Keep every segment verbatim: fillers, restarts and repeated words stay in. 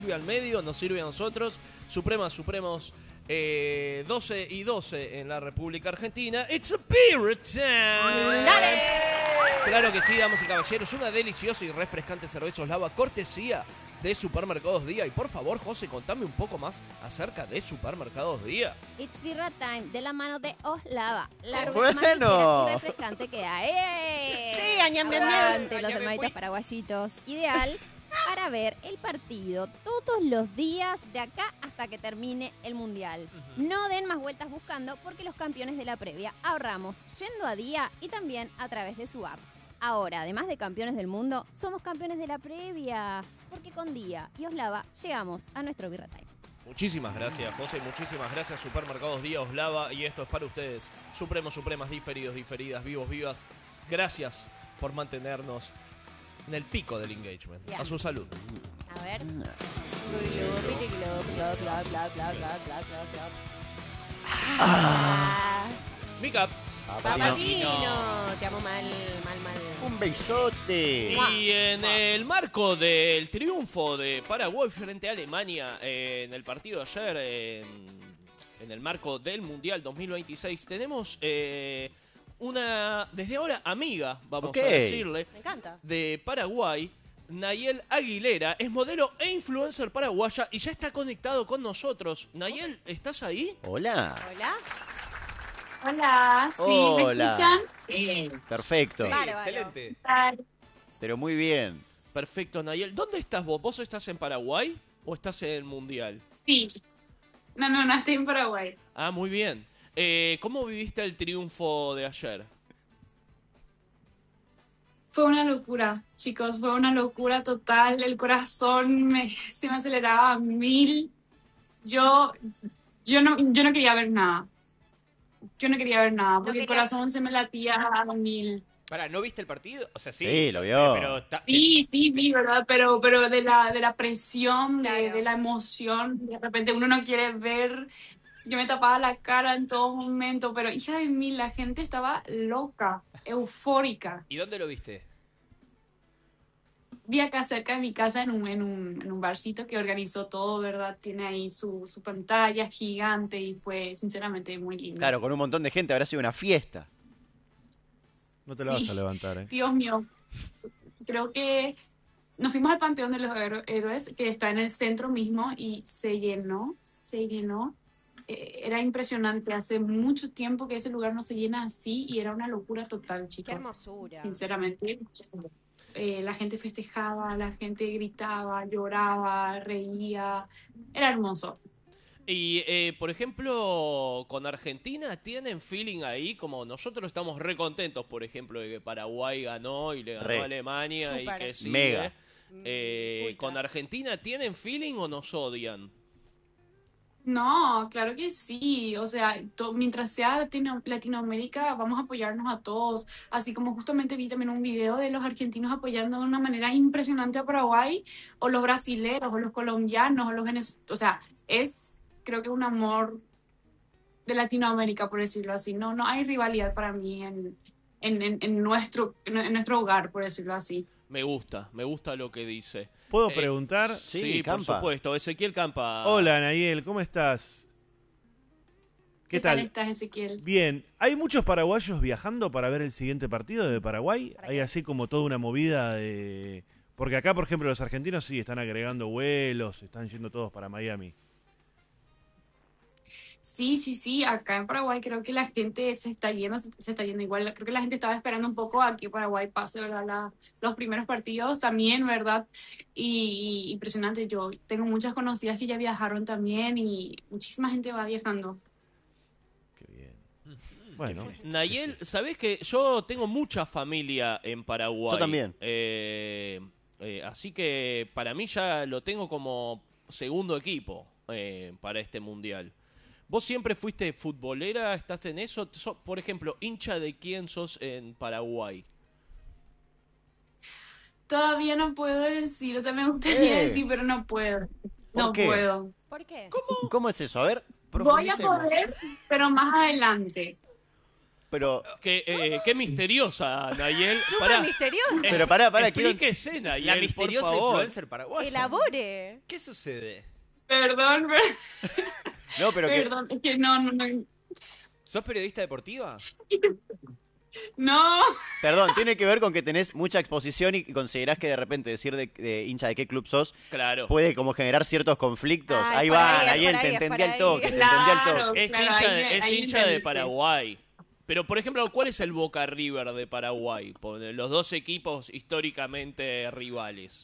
al medio, nos sirve a nosotros. Supremas, Supremos, eh, doce y doce en la República Argentina. It's a beer time. ¡Dale! Claro que sí, damas y caballeros, una deliciosa y refrescante cerveza Oslava, cortesía de Supermercados Día. Y por favor, José, contame un poco más acerca de Supermercados Día. It's Birra Time, de la mano de Oslava, la Oh, cerveza más bueno. ligera y refrescante que hay. ¡Eh! Sí, añame, añame. Aguante los Añame, hermanitos pues. paraguayitos. Ideal para ver el partido todos los días de acá hasta que termine el Mundial. No den más vueltas buscando porque los campeones de la previa ahorramos yendo a Día y también a través de su app. Ahora, además de campeones del mundo, somos campeones de la previa, porque con Día y Oslava llegamos a nuestro Birra Time. Muchísimas gracias, José, muchísimas gracias, Supermercados Día Oslava, y esto es para ustedes, Supremos, Supremas, diferidos, diferidas, vivos, vivas. Gracias por mantenernos en el pico del engagement. Yes. A su salud. A ver. Ah. Mica. Papatino, te amo mal, mal, mal. Un besote. Y en el marco del triunfo de Paraguay frente a Alemania eh, en el partido de ayer, en, en el marco del Mundial dos mil veintiséis, tenemos eh, una, desde ahora, amiga, vamos Ok. a decirle, Me encanta. de Paraguay, Nayel Aguilera. Es modelo e influencer paraguaya y ya está conectado con nosotros. Nayel, ¿estás ahí? Hola. Hola. Hola, ¿sí? Hola. ¿Me escuchan? Perfecto. Bárbaro. Excelente. Tal. Pero muy bien. Perfecto, Nayel. ¿Dónde estás vos? ¿Vos estás en Paraguay o estás en el Mundial? Sí. No, no, no estoy en Paraguay. Ah, muy bien. Eh, ¿Cómo viviste el triunfo de ayer? Fue una locura, chicos, fue una locura total. El corazón me, se me aceleraba a mil. Yo, yo, no, yo no quería ver nada. Yo no quería ver nada, porque el quería- corazón se me latía a mil. Pará, ¿no viste el partido? O sea, sí. Sí, lo vio. Pero está- Sí, sí, vi, ¿verdad? Pero, pero de la, de la presión, de, Claro. de la emoción, de repente uno no quiere ver. Yo me tapaba la cara en todo momento, pero hija de mí, la gente estaba loca, eufórica. ¿Y dónde lo viste? Vi acá cerca de mi casa en un, en un, en un barcito que organizó todo, ¿verdad? Tiene ahí su, su pantalla gigante y fue sinceramente muy lindo. Claro, con un montón de gente habrá sido una fiesta. No te la Sí. vas a levantar, ¿eh? Dios mío, creo que nos fuimos al Panteón de los Héro- Héroes, que está en el centro mismo, y se llenó, se llenó. Eh, Era impresionante, hace mucho tiempo que ese lugar no se llena así y era una locura total, Qué chicos. hermosura. Sinceramente. Eh, la gente festejaba, la gente gritaba, lloraba, reía. Era hermoso. Y, eh, por ejemplo, con Argentina, ¿tienen feeling ahí? Como nosotros estamos re contentos, por ejemplo, de que Paraguay ganó y le ganó Re. a Alemania y Súper. que sigue. Mega. Eh, Ultra. ¿Con Argentina tienen feeling o nos odian? No, claro que sí. O sea, to- mientras sea Latino- Latinoamérica, vamos a apoyarnos a todos. Así como justamente vi también un video de los argentinos apoyando de una manera impresionante a Paraguay, o los brasileros, o los colombianos, o los venezolanos. O sea, es, creo que un amor de Latinoamérica, por decirlo así. No, no hay rivalidad para mí en, en, en, en nuestro, en nuestro hogar, por decirlo así. Me gusta, me gusta lo que dice. ¿Puedo Eh, preguntar? Sí, Sí, por Campa. supuesto. Ezequiel Campa. Hola, Nayel, ¿cómo estás? ¿Qué tal? estás, Ezequiel? Bien. ¿Hay muchos paraguayos viajando para ver el siguiente partido de Paraguay? ¿Para ¿Hay qué? así como toda una movida de...? Porque acá, por ejemplo, los argentinos sí están agregando vuelos, están yendo todos para Miami. Sí, sí, sí, acá en Paraguay creo que la gente se está yendo, se, se está yendo igual. Creo que la gente estaba esperando un poco a que Paraguay pase, ¿verdad? La- los primeros partidos también, ¿verdad? Y, y impresionante, yo tengo muchas conocidas que ya viajaron también y muchísima gente va viajando. Qué bien. Bueno. Nayel, ¿sabés que yo tengo mucha familia en Paraguay? Yo también. Eh, eh, así que para mí ya lo tengo como segundo equipo eh, para este mundial. ¿Vos siempre fuiste futbolera? ¿Estás en eso? So- por ejemplo, ¿hincha de quién sos en Paraguay? Todavía no puedo decir, o sea, me gustaría Eh. decir, pero no puedo. No qué? puedo. ¿Por qué? ¿Cómo es eso? A ver, Voy a profundicemos. poder, pero más adelante. pero, Qué, eh, qué misteriosa, Nayel. Súper Pará. misterioso. pero pará, pará, quiero... Explíquese, Nayel, La por misteriosa favor. influencer paraguaya. Elabore. ¿Qué sucede? Perdón, per- No, pero que... perdón, es que no, no, no. ¿Sos periodista deportiva? No, Perdón, tiene que ver con que tenés mucha exposición y considerás que de repente decir de, de hincha de qué club sos Claro. puede como generar ciertos conflictos. Ah, es ahí por va, ahí, es Nayel, por te ahí, es entendí por al toque, ahí. te entendí al Claro. toque. Es Claro, hincha, ahí de, me- es ahí hincha me de dice. Paraguay. Pero, por ejemplo, ¿cuál es el Boca River de Paraguay? Por los dos equipos históricamente rivales.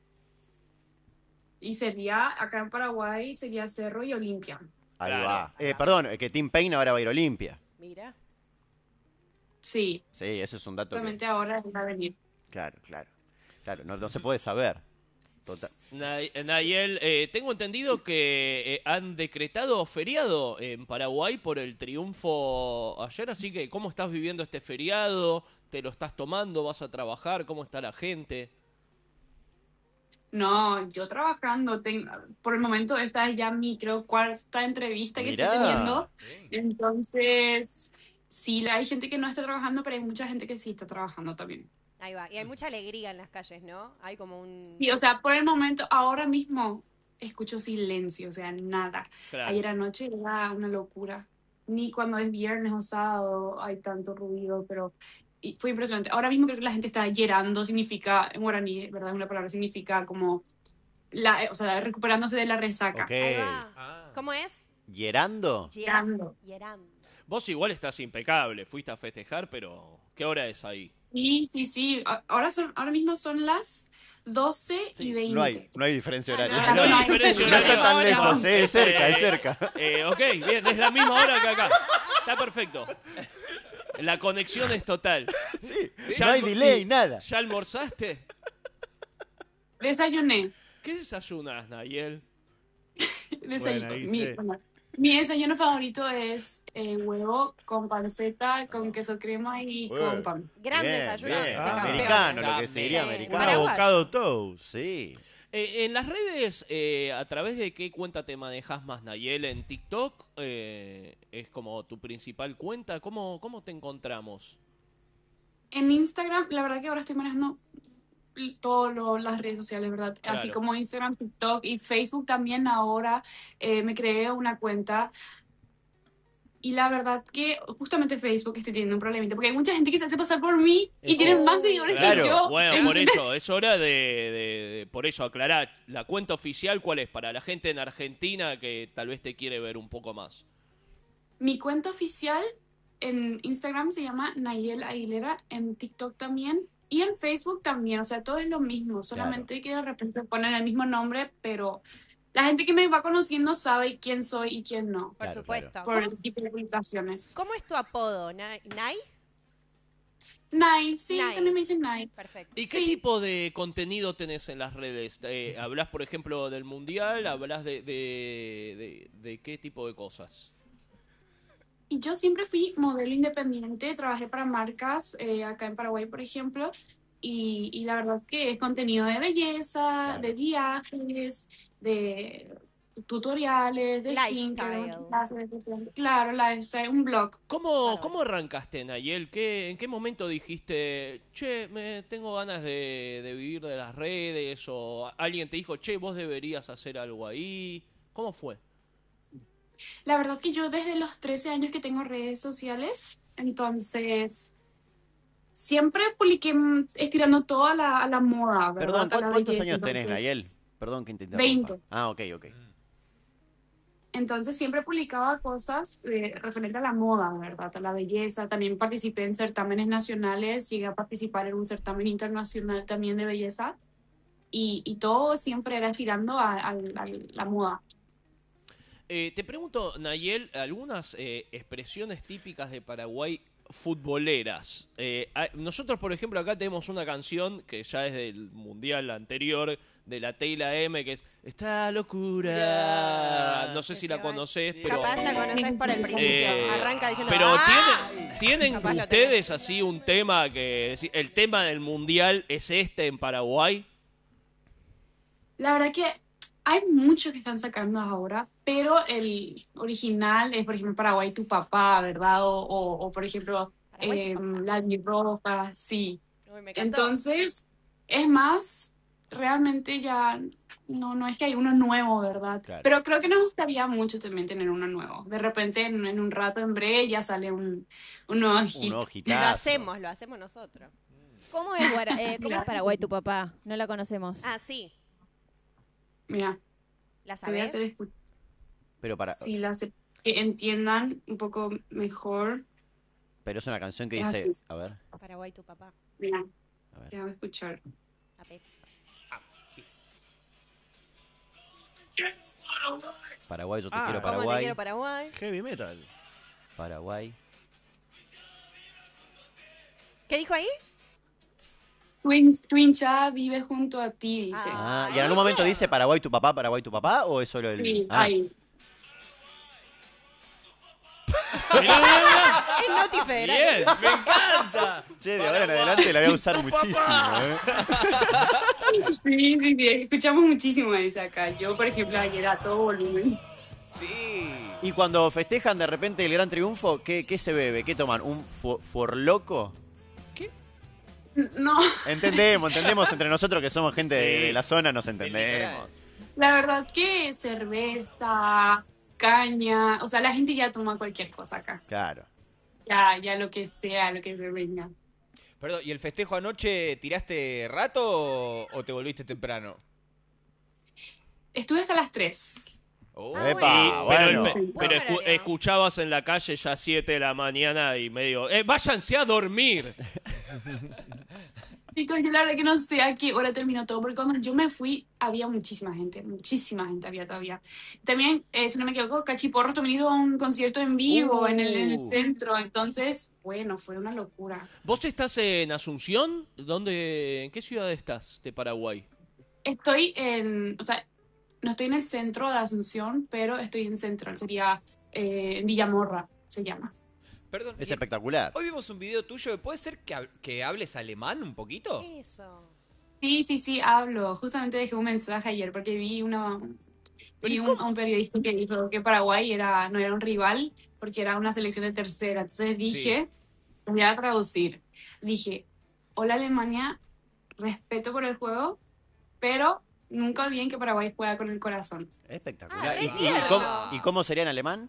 y sería, acá en Paraguay, sería Cerro y Olimpia. Ahí Claro. va. Eh, perdón, eh, que Tim Payne ahora va a ir a Olimpia. Mira. Sí, Sí, eso es un dato que... justamente ahora va a venir. Claro, claro. Claro, no, no se puede saber. Total. Nay- Nayel, eh, tengo entendido que eh, han decretado feriado en Paraguay por el triunfo ayer, así que ¿cómo estás viviendo este feriado? ¿Te lo estás tomando? ¿Vas a trabajar? ¿Cómo está la gente? No, yo trabajando, ten- por el momento esta es ya mi, creo, cuarta entrevista que Mirá. estoy teniendo. Entonces, sí, hay gente que no está trabajando, pero hay mucha gente que sí está trabajando también. Ahí va. Y hay mucha alegría en las calles, ¿no? Hay como un... Sí, o sea, por el momento, ahora mismo, escucho silencio, o sea, nada. Claro. Ayer anoche era una locura. Ni cuando es viernes o sábado hay tanto ruido, pero y fue impresionante. Ahora mismo creo que la gente está llorando, significa, en guaraní, ¿verdad? Una palabra significa como, la, o sea, recuperándose de la resaca. Ok. Ahí va. Ah. ¿Cómo es? ¿Yerando? Llorando. Yerando. Vos igual estás impecable, fuiste a festejar, pero ¿qué hora es ahí? Sí, sí, sí. A- Ahora, son, ahora mismo son las doce y veinte. No hay, no hay diferencia Ah, horaria. no, No, no, hay diferencia No está horaria. tan Ahora. lejos, eh, es cerca, es cerca. Eh, ok, bien, es la misma hora que acá. Está perfecto. La conexión es total. Sí, Ya no hay almo- delay, nada. ¿Ya almorzaste? Desayuné. ¿Qué desayunas, Nayel? Desay- Bueno, ahí mi, sí. bueno, mi desayuno favorito es eh, huevo con panceta, con queso crema y Bueno. con pan. Gran Bien, desayuno. bien. de Ah, campeones. Americano, lo que se Sí. diría Sí. americano. Un Paraguayo. avocado toast. Sí. Eh, en las redes, eh, ¿a través de qué cuenta te manejas más, Nayel? ¿En TikTok? Eh, ¿Es como tu principal cuenta? ¿Cómo, cómo te encontramos? En Instagram, la verdad que ahora estoy manejando todas las redes sociales, ¿verdad? Claro. Así como Instagram, TikTok y Facebook también ahora eh, me creé una cuenta. Y la verdad que justamente Facebook estoy teniendo un problemita, porque hay mucha gente que se hace pasar por mí y Eh, tienen oh, más seguidores claro. que yo. Bueno, por eso, es hora de, de- de- por eso aclarar, la cuenta oficial, ¿cuál es? Para la gente en Argentina que tal vez te quiere ver un poco más. Mi cuenta oficial en Instagram se llama Nayel Aguilera, en TikTok también y en Facebook también, o sea, todo es lo mismo, solamente que de repente ponen el mismo nombre, pero la gente que me va conociendo sabe quién soy y quién no, Por Claro, supuesto. por ¿Cómo, el tipo de publicaciones. cómo es tu apodo? ¿Nai? ¿Nai? Nay, sí, Nay. también me dicen Nay. Perfecto. ¿Y qué Sí. tipo de contenido tenés en las redes? Eh, ¿Hablas, por ejemplo, del Mundial? ¿Hablas de, de, de- de qué tipo de cosas? Y yo siempre fui modelo independiente, trabajé para marcas eh, acá en Paraguay, por ejemplo, y, y la verdad que es contenido de belleza, Claro. de viajes, de tutoriales, de Lifestyle. skincare, clases de- claro, lifestyle, un blog. ¿Cómo, Bárbaro. ¿Cómo arrancaste, Nayel? ¿Qué, ¿En qué momento dijiste, che, me tengo ganas de, de vivir de las redes? ¿O alguien te dijo, che, vos deberías hacer algo ahí? ¿Cómo fue? La verdad que yo desde los trece años que tengo redes sociales, entonces siempre publiqué mm, estirando todo a la, a la moda, ¿verdad? Perdón, A la ¿cuántos, cuántos belleza, años tenés, entonces- Nayel? Perdón que te interrumpa. veinte. Ah, ok, ok. Entonces siempre publicaba cosas eh, referente a la moda, ¿verdad? A la belleza. También participé en certámenes nacionales, llegué a participar en un certamen internacional también de belleza. Y, y todo siempre era tirando a, a- a la moda. Eh, te pregunto, Nayel, algunas eh, expresiones típicas de Paraguay futboleras. Eh, a- nosotros, por ejemplo, acá tenemos una canción que ya es del mundial anterior, de la Tela M, que es Esta locura. Mirá. No sé Que si la lleva- conoces, pero... Capaz la conoces por el principio. Eh, Arranca diciendo. pero ¡Ah! tienen, ¿tienen Capaz lo ustedes así un tema que... decir, el tema del mundial es este en Paraguay? La verdad que Hay muchos que están sacando ahora, pero el original es, por ejemplo, Paraguay tu papá, ¿verdad? O, o, o, por ejemplo, Paraguay, eh, tu papá. La Roja, sí. Uy, me encantó. Entonces, es más, realmente ya no, no es que hay uno nuevo, ¿verdad? Claro. Pero creo que nos gustaría mucho también tener uno nuevo. De repente, en, en un rato, en breve, ya sale un, un nuevo hit. Un Lo ojitazo. hacemos, lo hacemos nosotros. ¿Cómo es, Guara- eh, ¿cómo es Claro. Paraguay tu papá? No la conocemos. Ah, sí. Mira, ¿La te voy a sabes? hacer escu- Pero para, si las que entiendan un poco mejor. pero es una canción que Es dice, así. a ver, Paraguay, tu papá. Mira, a ver. te voy a escuchar. A ver. Paraguay, yo te Ah, quiero ¿cómo ¿Cómo te Paraguay. quiero Paraguay? Heavy metal. Paraguay. ¿Qué dijo ahí? Twin, Twincha vive junto a ti, dice. Ah, ¿y en algún momento dice Paraguay tu papá, Paraguay tu papá? ¿O es solo el...? Sí, Ah, ahí. Mirá, mirá, mirá. Es Noti Federal. Bien. ¡Me encanta! che, de ahora en adelante la voy a usar muchísimo, ¿eh? Sí, sí, sí, escuchamos muchísimo ese acá. Yo, por ejemplo, ayer a todo volumen. Sí. Y cuando festejan de repente el gran triunfo, ¿qué, qué se bebe? ¿Qué toman? ¿Un fu- forloco? No, Entendemos, entendemos entre nosotros que somos gente de, Sí. de la zona, nos entendemos. la verdad que cerveza, caña, o sea, la gente ya toma cualquier cosa acá. Claro. Ya, ya lo que sea, lo que se venga. Perdón, ¿y el festejo anoche tiraste rato o, o te volviste temprano? Estuve hasta las tres. Oh. Ah, Epa, Pero, bueno. el- Sí. pero escu- Buen horario. escuchabas en la calle ya siete de la mañana y medio, eh, váyanse a dormir. Chicos, yo la verdad que no sé a qué hora terminó todo, porque cuando yo me fui había muchísima gente, muchísima gente había todavía. También, eh, si no me equivoco, Cachiporros también hizo un concierto en vivo en, el, en el Uh. centro, entonces, bueno, fue una locura. ¿Vos estás en Asunción? ¿Dónde, ¿En qué ciudad estás de Paraguay? Estoy en, o sea, no estoy en el centro de Asunción, pero estoy en Central, sería eh, en Villamorra, se llama. Perdón, Es y- espectacular. hoy vimos un video tuyo. ¿Puede ser que, hab- que hables alemán un poquito? Eso. Sí, sí, sí, hablo. Justamente dejé un mensaje ayer porque vi una vi un, a un periodista que dijo que Paraguay era, no era un rival porque era una selección de tercera. Entonces dije, voy a traducir. Dije, hola Alemania, respeto por el juego, pero nunca olviden que Paraguay juega con el corazón. Espectacular. Ah, re ¿Y, y- y tierno. cómo, y cómo sería en alemán?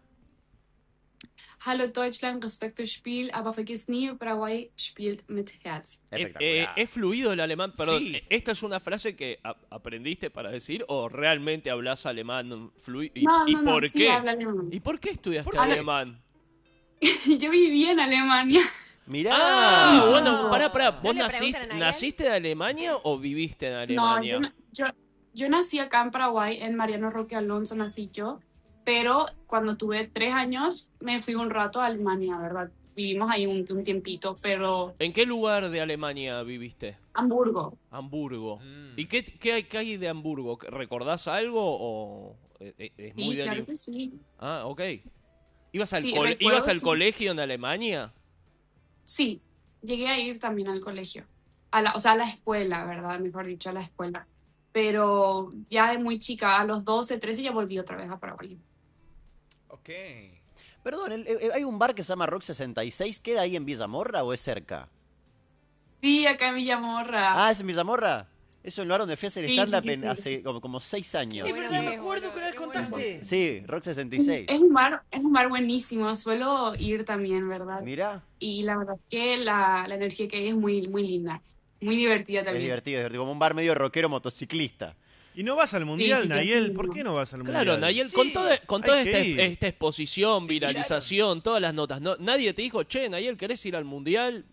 Hallo Deutschland, Respekt fürs Spiel, aber vergiss nie, Paraguay spielt mit Herz. Eh, Espectacular. eh, ¿Es fluido el alemán? Perdón, Sí. eh, ¿esta es una frase que a- aprendiste para decir o realmente hablas alemán fluido? ¿Y, No, y no, no, por sí qué? habla alemán. ¿Y por qué estudiaste qué? alemán? Yo viví en Alemania. Mirá. Ah, bueno, pará, pará. ¿No ¿Vos le naciste, preguntan a Nayel? naciste de Alemania o viviste en No, Alemania? yo, no- yo, yo nací acá en Paraguay, en Mariano Roque Alonso nací yo, pero cuando tuve tres años me fui un rato a Alemania, ¿verdad? Vivimos ahí un, un tiempito, pero ¿En qué lugar de Alemania viviste? Hamburgo. Hamburgo. Mm. ¿Y qué, qué, hay, qué hay de Hamburgo? ¿Recordás algo o eh, eh, es Sí, muy del claro inf- que sí. Ah, ok. ¿Ibas al, Sí, cole- recuerdo, ¿ibas al sí. colegio en Alemania? Sí, llegué a ir también al colegio, a la, o sea, a la escuela, ¿verdad? Mejor dicho, a la escuela. Pero ya de muy chica, a los doce, trece ya volví otra vez a Paraguay. Ok. Perdón, el- el- hay un bar que se llama Rock sesenta y seis. ¿Queda ahí en Villamorra o es cerca? Sí, acá en Villamorra. Ah, ¿es en Villamorra? Es un lugar donde fui a hacer Sí, stand-up sí, sí, en- sí, hace sí. como, como seis años. Qué Es bueno verdad, que me es, acuerdo boludo, que una vez qué bueno. contaste. Sí, Rock sesenta y seis. Es un bar, es un bar buenísimo, suelo ir también, ¿verdad? Mirá, Y la verdad que la, la energía que hay es muy, muy linda, muy divertida es también. divertido, es divertido. Como un bar medio rockero motociclista. ¿Y no vas al mundial, sí, sí, Nayel? sí, ¿Por no. qué no vas al mundial? Claro, Nayel, Sí, con toda, con toda hay esta, que ir. esta exposición, viralización, todas las notas, no, nadie te dijo, che, Nayel, ¿querés ir al mundial?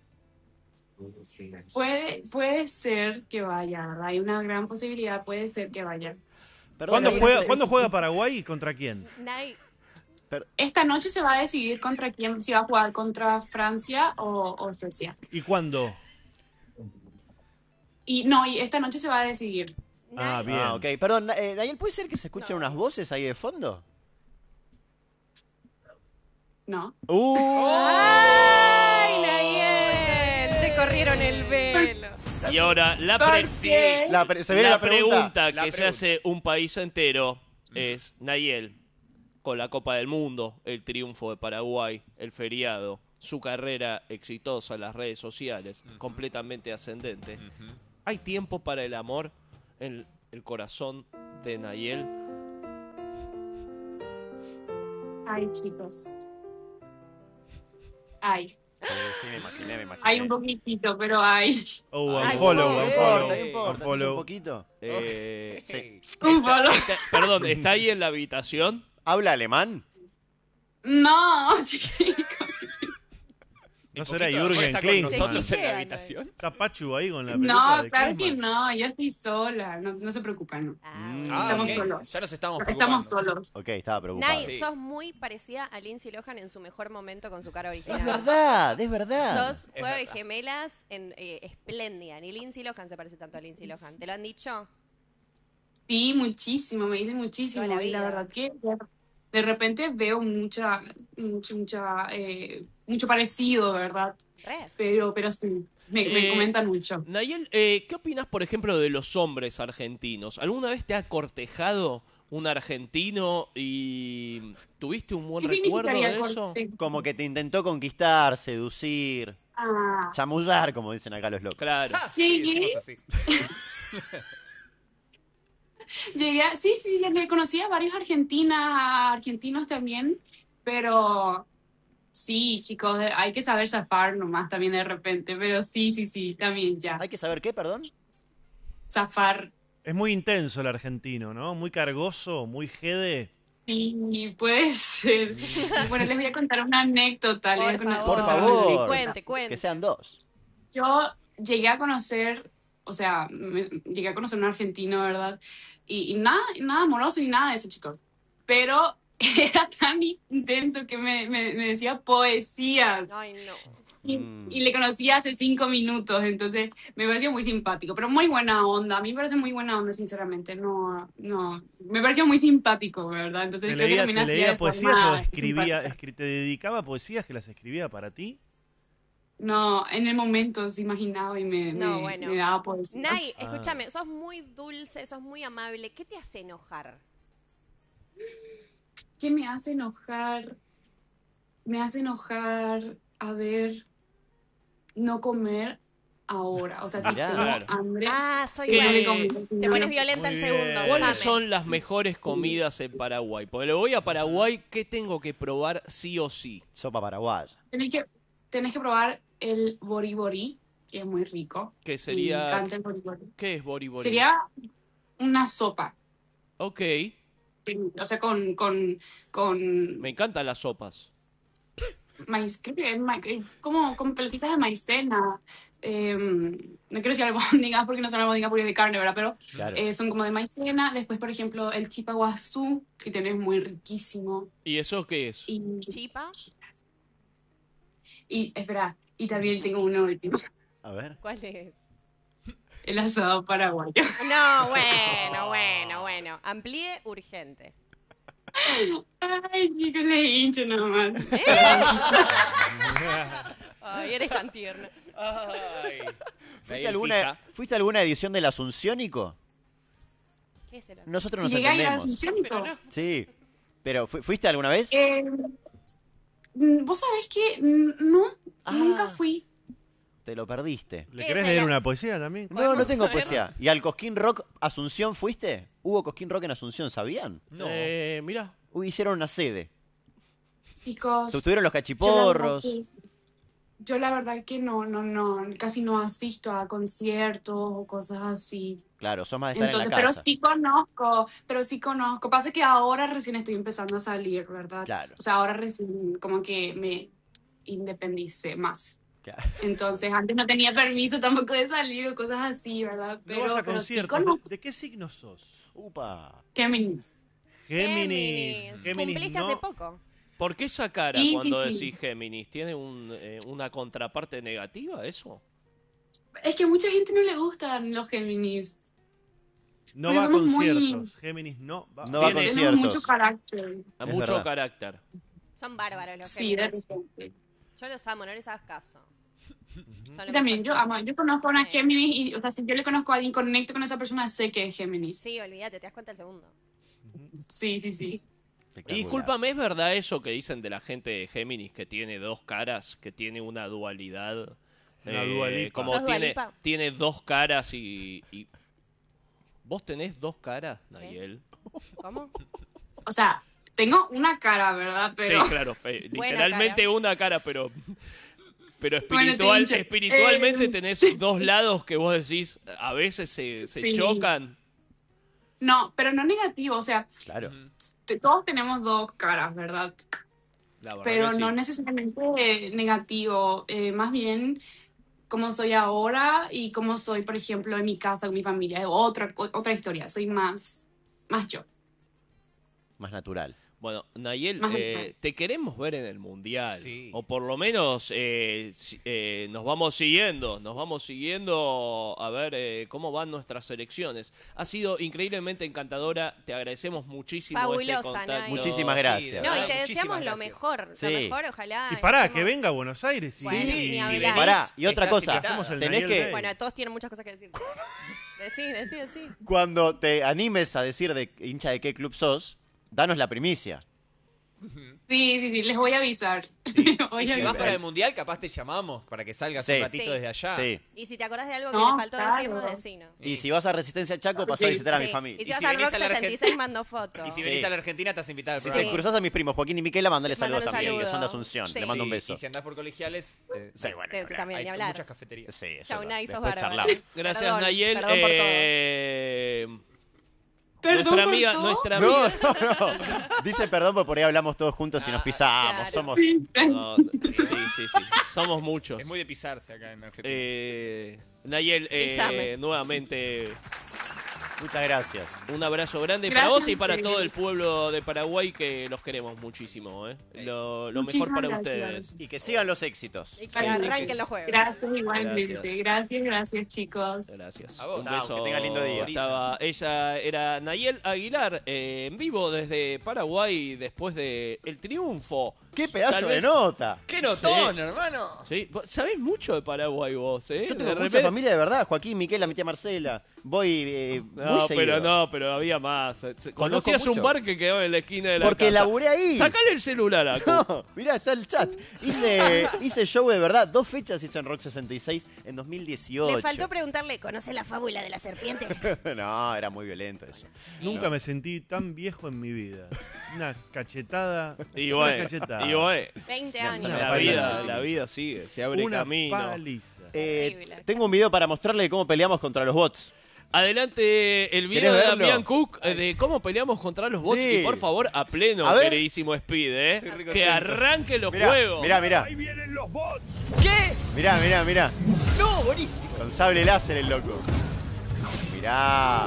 Puede, puede ser que vaya, ¿verdad? Hay una gran posibilidad, puede ser que vaya. Perdón, ¿Cuándo Nayel, juega, se- ¿Cuándo juega Paraguay y contra quién? Nay, Esta noche se va a decidir contra quién, si va a jugar contra Francia o, o Suecia. ¿Y cuándo? Y no, y esta noche se va a decidir. Ah, Nay. bien. Ah, ok. Perdón, eh, Nayel, ¿puede ser que se escuchen No. unas voces ahí de fondo? ¿No? ¡Uh! ¡Ay, Nayel! Te corrieron el velo. Y ahora la, ¿Por pre- qué? La pre- se viene la la pregunta. pregunta que La se pregunta. hace un país entero es, Nayel, con la Copa del Mundo, el triunfo de Paraguay, el feriado, su carrera exitosa en las redes sociales, completamente ascendente. ¿Hay tiempo para el amor en el corazón de Nayel? Ay, chicos. Ay. Sí, sí, me imaginé, me imaginé. Hay un poquitito, pero hay. Oh, Ay, unfollow, No unfollow. importa, no importa, si es Unfollow. un poquito. Eh, Sí. Un follow. está- perdón, ¿está ahí en la habitación? ¿Habla alemán? No, chicos. ¿No Un será poquito de amor Jürgen está con Klinsmann? nosotros en la Klinsmann. habitación. Está Pachu ahí con la peluca No, de claro que Klinsmann. no. Yo estoy sola. No, no se preocupen. No. Ah, Mm. Ah, Estamos ok. solos. Ya nos estamos Estamos preocupando. solos. Ok, estaba preocupado. Nay, Sí. sos muy parecida a Lindsay Lohan en su mejor momento con su cara Es original. verdad, es verdad. Sos juego de gemelas en, eh, espléndida. Ni Lindsay Lohan se parece tanto a Lindsay Lohan. ¿Te lo han dicho? Sí, muchísimo. Me dicen muchísimo. Toda la Y la vida. verdad que de- de repente veo mucha, mucha, mucha, eh, mucho parecido, ¿verdad? Re. Pero, pero sí, me, me Eh, comentan mucho. Nayel, eh, ¿qué opinas, por ejemplo, de los hombres argentinos? ¿Alguna vez te ha cortejado un argentino y tuviste un buen ¿Qué recuerdo significaría de eso? corte? Como que te intentó conquistar, seducir, Ah, chamullar, como dicen acá los locos. Claro. Sí, decimos así. llegué a- sí, sí, le conocí a varios argentinas, a argentinos también, pero sí, chicos, eh, hay que saber zafar nomás también de repente, pero sí, sí, sí, también ya, Hay que saber qué, perdón. zafar, Es muy intenso el argentino, ¿no? Muy cargoso, muy jede. sí, puede ser. Bueno, les voy a contar una anécdota. les voy a Por contar favor. Por una favor. anécdota. Cuente, cuente. Que sean dos. Yo llegué a conocer, o sea, me- llegué a conocer un argentino, ¿verdad? Y, y nada, nada amoroso ni nada de eso, chicos. Pero era tan intenso que me, me- me decía poesías. Ay, no. Y, Mm. y le conocí hace cinco minutos, entonces me pareció muy simpático, pero muy buena onda. A mí me parece muy buena onda, sinceramente. No, no, me pareció muy simpático, ¿verdad? Entonces ¿Te creo que leía, también te hacía leía de poesías forma o escribía, simpática. escri- te dedicaba poesías que las escribía para ti? No, en el momento se imaginaba y me, No, me- bueno. me daba poesías. Nay, Ah. escúchame, sos muy dulce, sos muy amable. ¿Qué te hace enojar? ¿Qué me hace enojar? Me hace enojar, a ver, no comer ahora. O sea, si Mirá. tengo Claro. hambre, Ah, soy ¿Qué? igual. tengo que comer. Te pones violenta Muy en bien. segundos. ¿Cuáles Same. son las mejores comidas en Paraguay? Porque le voy a Paraguay, ¿qué tengo que probar sí o sí? Sopa paraguaya. Tenés que, tenés que probar el bori bori, que es muy rico. Que Me sería... encanta el bori bori. ¿Qué es bori bori? Sería una sopa. Ok, O sea, con, con, con me encantan las sopas. maíz, creo que es ma- es como con pelotitas de maicena. Eh, no quiero decir albóndigas porque no son albóndigas porque es de carne, ¿verdad? Pero Claro. eh, son como de maicena. Después, por ejemplo, el chipaguazú, que tenés muy riquísimo. ¿Y eso qué es? Y, ¿Chipa? y espera, y también tengo uno último, A ver. ¿Cuál es? el asado paraguayo. No, bueno, bueno, bueno. Amplíe urgente. Ay, chicos, le hincho nomás. Ay, eres tan tierna. Ay. ¿Fuiste Nayel alguna, fija. ¿Fuiste a alguna edición del Asunciónico? ¿Qué será? Nosotros Si nos llegué a ir a entendemos. Asunción, Sí. Pero, ¿fu- ¿fuiste alguna vez? eh, mm, vos sabés que mm, no, Ah. nunca fui. Te lo perdiste. ¿Le ¿Qué querés es leer el- Ah. una poesía también? No, no ¿Podemos tengo saber? poesía. ¿Y al Cosquín Rock Asunción fuiste? ¿Hubo Cosquín Rock en Asunción, sabían? No. Eh, mira, Uy, hicieron una sede. Chicos, Estuvieron los yo la verdad cachiporros. que- yo la verdad que no, no, no, casi no asisto a conciertos o cosas así. Claro, sos más de estar Entonces, en la pero casa. sí conozco, pero sí conozco. Pasa que ahora recién estoy empezando a salir, ¿verdad? Claro. O sea, ahora recién como que me independicé más. Claro. Entonces, antes no tenía permiso tampoco de salir o cosas así, ¿verdad? No vas a pero sí conciertos. ¿De, conozco. de qué signo sos? Upa. Géminis. Géminis. Géminis Cumpliste no. hace poco. ¿por qué esa cara Sí, cuando sí, sí. decís Géminis? ¿Tiene un, eh, una contraparte negativa eso? Es que a mucha gente no le gustan los Géminis. No Pero va a somos muy- conciertos. Géminis no va No va a Tiene- Tenemos conciertos. mucho carácter. A Es mucho verdad. carácter. Son bárbaros los Sí, de Géminis. repente. Yo los amo, no les hagas caso. Son lo Yo también, mejor. yo amo, yo conozco a una Sí. Géminis y, o sea, si yo le conozco a alguien, conecto con esa persona, sé que es Géminis. Sí, olvídate, te das cuenta el segundo. Sí, sí, sí. Espectacular. Y discúlpame, ¿es verdad eso que dicen de la gente de Géminis que tiene dos caras, que tiene una dualidad? Una Dua Lipa. Como ¿Sos Dua tiene, Lipa? tiene dos caras y, y- ¿Vos tenés dos caras, Nayel? ¿Cómo? O sea, tengo una cara, ¿verdad? Pero Sí, claro, fe- Buena literalmente cara. una cara, pero... Pero Bueno, espiritual, Tincho, espiritualmente eh, tenés dos lados que vos decís, a veces se, se Sí. chocan. no, pero no negativo, o sea, Claro. t- todos tenemos dos caras, ¿verdad? La verdad Pero que sí. no necesariamente eh, negativo, eh, más bien como soy ahora y como soy, por ejemplo, en mi casa con mi familia, es otra, o- otra historia, soy más, más yo. Más natural. Bueno, Nayel, Más eh, natural. te queremos ver en el Mundial. Sí. O por lo menos eh, si- eh, nos vamos siguiendo, nos vamos siguiendo a ver eh, cómo van nuestras selecciones. Ha sido increíblemente encantadora, te agradecemos muchísimo Fabulosa, este contacto. Nay. Muchísimas Sí, gracias. de No, y verdad, te muchísimas deseamos lo gracias. mejor, Sí. lo mejor, ojalá. Y pará, estemos- que venga a Buenos Aires. y- Bueno, y- ni y- hablar. Pará, y otra Estás cosa. invitada. Hacemos el Tenés Nayel que- Day. Bueno, todos tienen muchas cosas que decir. Decí, decí, decí. Cuando te animes a decir de hincha de qué club sos, danos la primicia. Sí, sí, sí, les voy a avisar. Les voy Y a si vas avisar. para el mundial, capaz te llamamos para que salgas Sí. un ratito Sí. desde allá. Sí. Y si te acordás de algo que No, le faltó claro. decirnos, decinos. Y si vas a Resistencia Chaco, pasá a Sí. visitar a mi Sí. familia. Y si Y vas si al venís Rock a la Argen- sesenta y seis, mando fotos. Y si Sí. venís a la Argentina, estás invitada al Si programa. te cruzás a mis primos Joaquín y Miquela, mandale Sí, saludos mandale un también, que son de saludo. Asunción. Sí. Le mando un Sí, beso. Y si andás por colegiales, eh, Sí, bueno, Te- bueno, también, hay ni hablar. muchas cafeterías. Sí, eso Chau, no. Nay, sos Después bárbaro. charlamos. Gracias, Perdón, Nayel. perdón por todo. Eh, Perdón nuestra por amiga, todo. nuestra No, amiga. no, no. Dice perdón, porque por ahí hablamos todos juntos y nos Ah, pisamos. claro. Somos. Sí. No, sí, sí, sí. Somos muchos. Es muy de pisarse acá en Argentina. Eh, Nayel, eh, Pisame. nuevamente Muchas gracias. un abrazo grande Gracias, para vos y para sí. todo el pueblo de Paraguay, que los queremos muchísimo. ¿eh? Lo, lo mejor Muchísimas para gracias. ustedes. Y que sigan los éxitos. Y que Sí, arranquen sí. los juegos. Gracias igualmente. Gracias. Gracias, gracias, chicos. Gracias. A vos. Un Chao, beso. que tengan lindo día. Estaba, ella era Nayel Aguilar, eh, en vivo desde Paraguay después del el triunfo. ¡Qué pedazo Tal de vez- nota! ¡Qué notón, hermano! ¿Sí? ¿Vos ¿Sabés mucho de Paraguay vos? ¿eh? Yo De tengo mucha repente- familia de verdad. Joaquín, Miquela, mi tía Marcela. Voy eh, muy No, seguido. pero no, pero había más. Conozco Conocías un mucho. bar que quedaba en la esquina de la Porque casa. laburé ahí. Sacale el celular acá. No, mirá, está el chat. Hice, hice show de verdad. Dos fechas hice en Rock sesenta y seis en dos mil dieciocho. Le faltó preguntarle, ¿conoce la fábula de la serpiente? No, era muy violento eso. Nunca me sentí tan viejo en mi vida. Una cachetada. Y una bueno, cachetada. y bueno, veinte Una años. la paliza. vida, la vida sigue, se abre Una camino. paliza. Eh, Horrible. tengo un video para mostrarle cómo peleamos contra los bots. Adelante el video de ¿Querés verlo? Damián Cook eh, de cómo peleamos contra los bots. Sí. Y por favor, a pleno, A ver. queridísimo Speed, ¿eh? Estoy re Que contento. arranque los Mirá, juegos. mirá, mirá. ¿Qué? Mirá, mirá, mirá. ¡No, buenísimo! Con sable láser el loco. Mirá.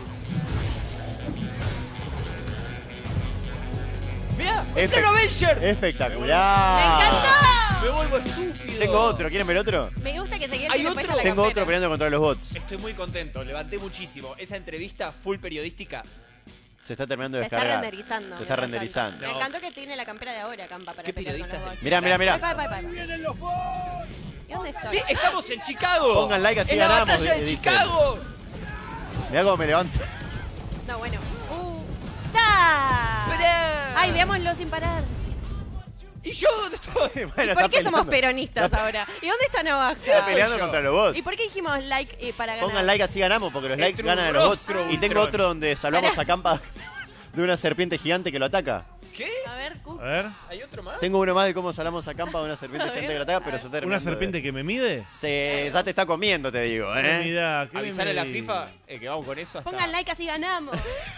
¡Mirá! Espe- ¡El plano Avengers! Espectacular. ¡Me encantó! ¡Me vuelvo estúpido! Tengo otro, ¿quieren ver otro? Me gusta que seguía ¿Hay le otro? puesta la Tengo campera. otro peleando contra los bots. Estoy muy contento, levanté muchísimo. Esa entrevista full periodística. Se está terminando de Se está descargar. renderizando. Se está mientras renderizando. tanto. Me No. encantó que tiene la campera de ahora, Campa, para ¿Qué pelear con los periodistas bots. Mirá, mirá, mirá. Ay, ay, ay, ay. ¿Y dónde estoy? ¡Sí, estamos en Chicago! Pongan like así ¡En la ganamos, batalla de dicen. Chicago! Mirá cómo me levanto. No, bueno. Uh, ¡Ta! Pará. Ay, veámoslo sin parar. ¿Y yo dónde estoy? Bueno, ¿Y por está qué somos peleando. peronistas Está- ahora? ¿Y dónde está Navaja? Está peleando yo. contra los bots. ¿Y por qué dijimos like eh, para ganar? Pongan like así ganamos, porque los likes Entre un ganan a los bots. rostro, Y un tengo troll. otro donde salvamos Pará. a Campa de una serpiente gigante que lo ataca. ¿Qué? A ver, Cu. A ver, ¿Hay otro más? Tengo uno más de cómo salvamos a Campa de una serpiente gigante que lo ataca, pero se está ¿una terminando de- serpiente que me mide? Se, ya te está comiendo, te digo, ¿Qué me ¿eh? mida? ¿Qué me Avisale a la medís? FIFA eh, que vamos con eso hasta... Pongan like así ganamos.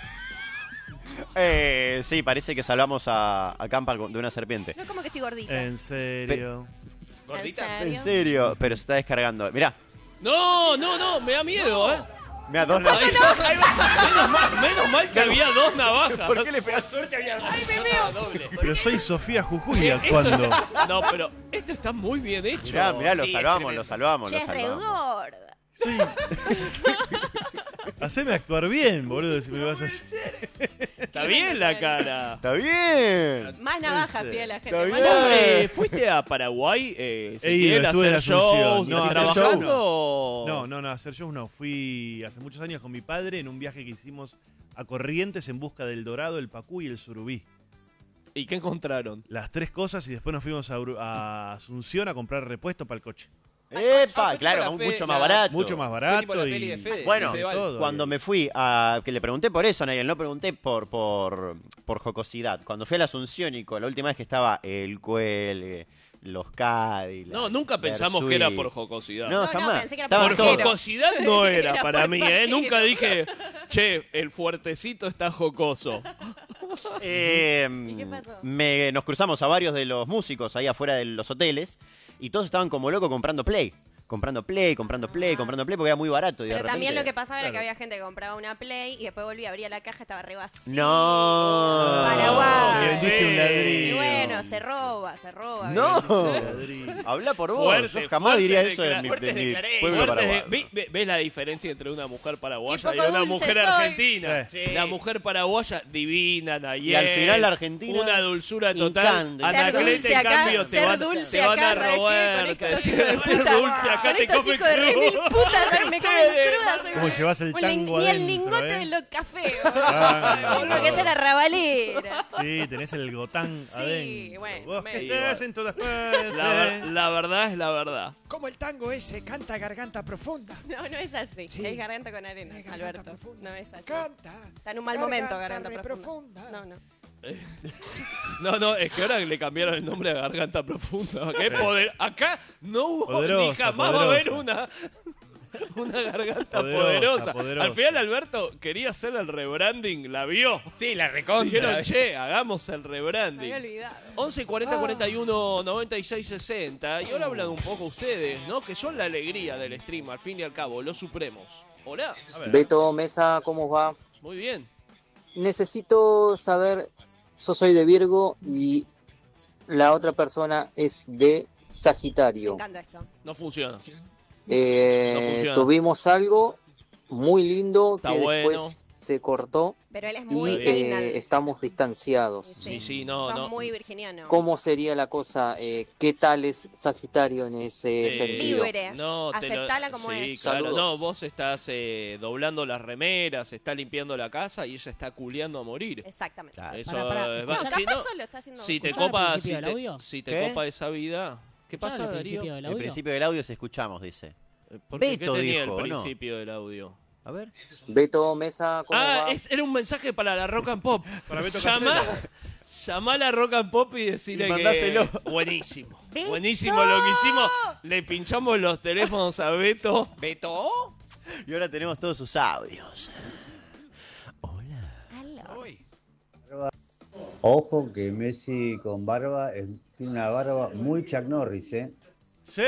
Eh, sí, parece que salvamos a, a Campa con- de una serpiente. No es como que estoy gordita. En serio. ¿Gordita? ¿En En serio? serio, pero se está descargando. Mirá, No, no, no, me da miedo, ¿eh? mirá, dos Ahí navajas. va, ahí va. Menos mal, menos mal que había dos navajas. ¿Por qué le pegas? Suerte había... ¡Ay, me veo! Doble. Pero soy Sofía Jujuy actuando. No, pero este está muy bien hecho. Mirá, mirá, lo Sí, es salvamos, tremendo. lo salvamos, Che, lo es re salvamos. gorda. Sí. Haceme actuar bien, boludo, si me vas a hacer. Está bien la cara. Está bien. Más navaja Puede pide ser. la gente. Está más bien. No, navaja. eh, ¿fuiste a Paraguay? Eh, He ido, Ezequiel, a estuve en hacer Asunción. shows? No, ¿Estás a hacer trabajando? show o- No, no, no, hacer shows no. Fui hace muchos años con mi padre en un viaje que hicimos a Corrientes en busca del dorado, el pacú y el surubí. ¿Y qué encontraron? Las tres cosas y después nos fuimos a, Uru- a Asunción a comprar repuesto para el coche. Epa, Ah, claro, fue tipo la mucho fe- más la- barato. Mucho más Fue barato tipo la y... peli de Fede, Bueno, Fedeval. todo. Cuando me fui a... que le pregunté por eso, Nayel, no pregunté por, por, por jocosidad. Cuando fui a la Asunción y con la última vez que estaba el Cuelgue, los Cadillacs... No, nunca pensamos Versuit. que era por jocosidad. No, No, no, jamás. pensé que era Estaban Por todos. pajero. jocosidad no era, Era para por mí, ¿eh? pajero. Nunca dije, che, el fuertecito está jocoso. Eh, ¿Y qué pasó? me- nos cruzamos a varios de los músicos ahí afuera de los hoteles y todos estaban como locos comprando Play. Comprando Play, comprando Play, Ah, comprando Play porque era muy barato. Y de Pero también repente- lo que pasaba era que claro. había gente que compraba una Play y después volvía a abrir la caja, estaba re vacía. No. Paraguay. Me vendiste un Sí. ladrillo. Y bueno, se roba, se roba. No. Ladrillo. Habla por vos. Fuerte, Yo jamás fuerte diría declara- eso de mi, fuerte de mi declaré. pueblo Fuertes de- paraguayo. ¿Ve- ve- ¿Ves la diferencia entre una mujer paraguaya Qué y poco una dulce mujer soy. argentina? Sí. La mujer paraguaya divina, Nayel. Y al final la argentina, Una dulzura total. hincante. Ser Anacleta, dulce en acá, cambio, te ser van, dulce te van acá, a ¿sabes qué? robar. Con te- estos hijos de ser puta. dulce acá Con te estos come hijos de re crudo. mil putas me comen cruda. Soy ¿Cómo un- llevas el un lin- tango Ni el adentro, lingote eh? de los cafés. Ah, Tengo que ser arrabalera. Sí, tenés el gotán Sí, adentro. bueno, Vos me- que Sí, te bueno. hacen todas La, partes. ver- la verdad es la verdad. Como el tango ese, canta garganta profunda. No, no es así. Sí. Es garganta con arena, Es garganta Alberto. profunda. No es así. Canta. Está en un mal momento, garganta re profunda. profunda. No, no. No, no, es que ahora le cambiaron el nombre a Garganta Profunda. ¿Qué poder? Acá no hubo ni Poderosa, jamás va a haber poderosa. una, una garganta Poderosa, poderosa. poderosa. Al final Alberto quería hacer el rebranding, la vio. Sí, la recontra. Dijeron, che, hagamos el Me rebranding. había olvidado. once cuarenta cuarenta y uno noventa y seis sesenta. Y ahora hablan un poco ustedes, ¿no? Que son la alegría del stream, al fin y al cabo, los supremos. Hola. A ver. Beto Mesa, ¿cómo va? Muy bien. Necesito saber, yo soy de Virgo y la otra persona es de Me Sagitario. encanta esto. No funciona. Eh, No funciona. tuvimos algo muy lindo Está que bueno. después se cortó Pero él es y muy eh, virginal. estamos distanciados. Sí, sí, no, Sos no. muy virginiano. ¿Cómo sería la cosa? Eh, ¿Qué tal es Sagitario en ese Eh, sentido? Libre. No, te lo- Aceptala como sí, es. claro. Saludos. No, vos estás eh, doblando las remeras, está limpiando la casa y ella está culeando a morir. Exactamente. Claro. Eso Pará, pará, es- No, ¿escuchás? si capaz no- solo está haciendo... si te ¿escuchás al copa, principio si del te, audio? si te ¿Qué? copa esa vida. ¿Qué ¿Escuchás pasa, al principio Darío? del El audio? principio del audio se escuchamos, dice. ¿Por qué Beto tenía dijo, el ¿no? principio del audio? A ver. Beto Mesa, ¿cómo Ah, va? es- era un mensaje para la Rock and Pop. Para Beto Llamá, Casella. llamá a la Rock and Pop y decirle Y mandáselo. que... Buenísimo. Buenísimo lo que hicimos. Le pinchamos los teléfonos a Beto. ¿Beto? Y ahora tenemos todos sus audios. Hola. Aló. Uy. Ojo que Messi con barba es- tiene una barba muy Chuck Norris, ¿eh? ¡Sí!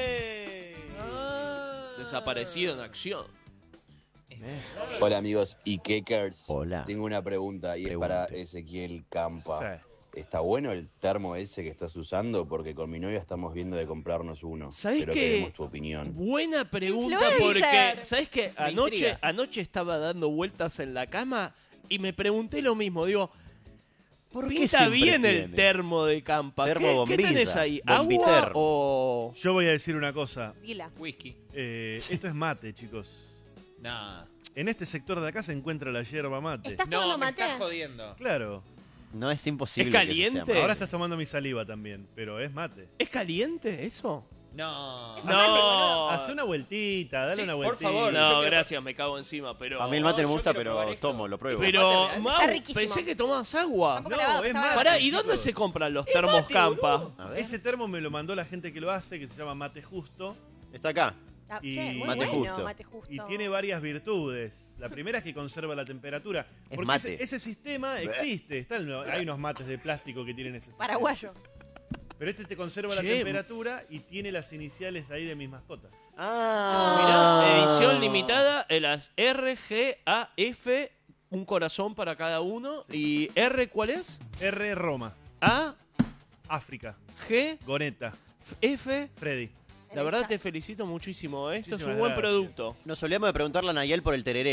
Desaparecido en acción. Hola amigos y Kekers. Hola. Tengo una pregunta y Pregunte. es para Ezequiel Campa. Sí. ¿Está bueno el termo ese que estás usando? Porque con mi novia estamos viendo de comprarnos uno. ¿Sabés pero qué? queremos tu opinión. Buena pregunta Influencer. porque, ¿sabes qué? Me Anoche, intriga. anoche estaba dando vueltas en la cama y me pregunté lo mismo. Digo, ¿Por qué pinta siempre bien el tiene? termo de Campa. Termo ¿Qué, ¿Qué bombilla, tenés ahí? ¿Agua bombitermo. o...? Yo voy a decir una cosa. Dila. Whisky. Eh, esto es mate, chicos. Nah. En este sector de acá se encuentra la yerba mate. ¿Estás No, tomando me mate? estás jodiendo. Claro. No es imposible. ¿Es que eso sea caliente? malo. Ahora estás tomando mi saliva también, pero es mate. ¿Es caliente eso? No. Eso mate, boludo. Hace una vueltita, dale Sí, una por vueltita. favor, yo No, quiero- gracias, me cago encima, pero... A mí el mate no me yo gusta, quiero probar pero esto. tomo, lo pruebo. Pero, Mate Mau, Está riquísimo. pensé que tomabas agua. Tampoco No, le va- es estaba- mate. Pará, ¿y chicos. dónde se compran los termos Campa? A ver. Ese termo me lo mandó la gente que lo hace, que se llama Mate Justo, Está acá. Ah, Y- che, muy Mate bueno, justo. mate justo. y tiene varias virtudes. La primera es que conserva la temperatura. Es Porque mate. Ese, ese sistema existe. Está en- hay unos mates de plástico que tienen ese sistema. Paraguayo. Pero este te conserva la Che. temperatura y tiene las iniciales de ahí de mis mascotas. Ah. Mirá, edición limitada, eh, las R, G, A, F, un corazón para cada uno. ¿Y R cuál es? R. Roma, A, África, G, Goneta, F. Freddy. La verdad te felicito muchísimo, ¿eh? Esto es un Muchísimas buen gracias. producto. Nos olvidamos de preguntarle a Nayel por el tereré.